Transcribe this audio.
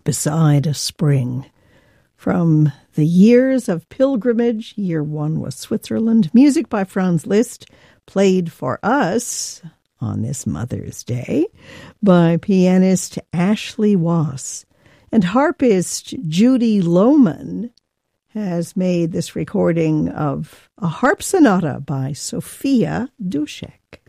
Beside a Spring. From The Years of Pilgrimage, year one was Switzerland. Music by Franz Liszt, played for us on this Mother's Day by pianist Ashley Wass. And harpist Judy Lohman has made this recording of a harp sonata by Sophia Duszek.